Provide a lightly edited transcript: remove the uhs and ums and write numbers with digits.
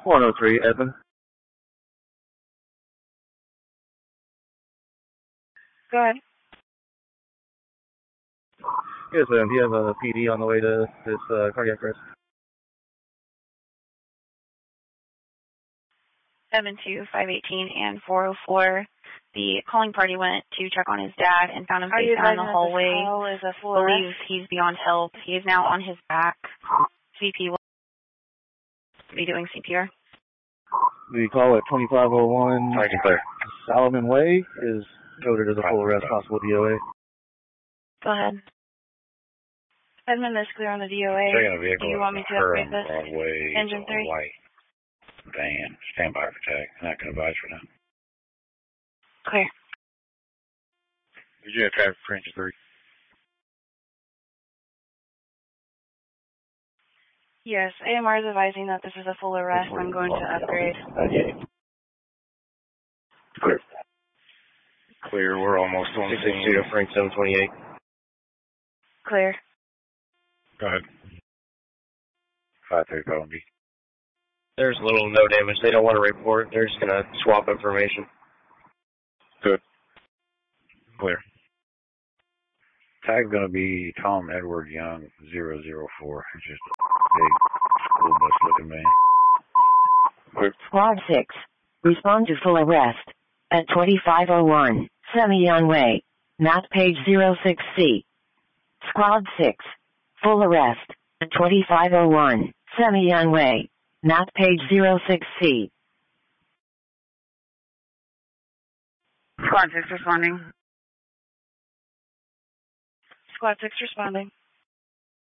103, Edmund. Go ahead. Yes, ma'am. Do you have a PD on the way to this cardiac arrest? Seven two 518 and 404. The calling party went to check on his dad and found him face down in the hallway. Believes he's beyond help. He is now on his back. CP will be doing CPR. The call at 2501 Solomon Way is coded as a full arrest, possible DOA. Go ahead. Edmund is clear on the DOA. Do you want me to upgrade this? Engine 3. White van. Stand by for tag. I'm not going to advise for now. Clear. Did you have traffic for engine 3? Yes, AMR is advising that this is a full arrest. I'm going to upgrade. Clear. Clear. We're almost on the scene. Frank 728. Clear. Go ahead. 530 calling me. There's little no damage. They don't want to report. They're just going to swap information. Good. Clear. Tag's going to be Tom Edward Young, 004. It's just a big school bus looking man. Clear. Squad 6. Respond to full arrest. At 2501, Semyon Way. Map page 06C. Squad 6. Full arrest. At 2501, Semyon Way. Map page 06C. Squad 6 responding. Squad 6 responding.